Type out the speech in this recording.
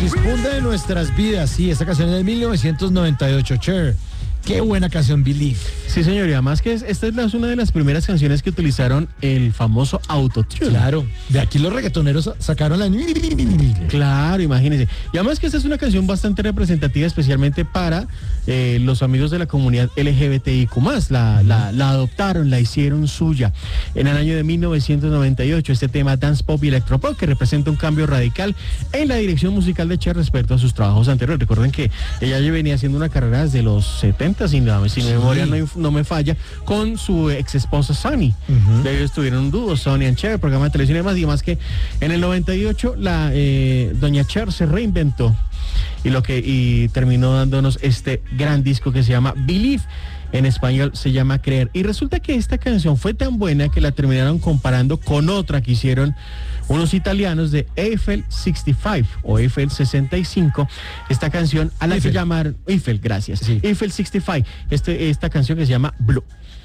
Chispunde de nuestras vidas, sí, esta canción es de 1998, Cher. Qué buena canción, Believe. Sí, señor, y además que esta es una de las primeras canciones que utilizaron el famoso autotune. Claro, de aquí los reggaetoneros sacaron la... Claro, imagínense. Y además que esta es una canción bastante representativa, especialmente para los amigos de la comunidad LGBTIQ+. La adoptaron, la hicieron suya. En el año de 1998, este tema Dance Pop y Electropop, que representa un cambio radical en la dirección musical de Cher respecto a sus trabajos anteriores. Recuerden que ella ya venía haciendo una carrera desde los 70, si mi memoria no me falla, con su ex esposa Sonny. De ellos tuvieron un dúo, Sonny and Cher, programa de televisión y demás. Y más que en el 98 doña Cher se reinventó y terminó dándonos este gran disco que se llama Believe. En español se llama Creer. Y resulta que esta canción fue tan buena que la terminaron comparando con otra que hicieron unos italianos de Eiffel 65 o Eiffel 65. Esta canción a la que llamaron Eiffel, gracias. Sí. Eiffel 65. Esta canción que se llama Blue.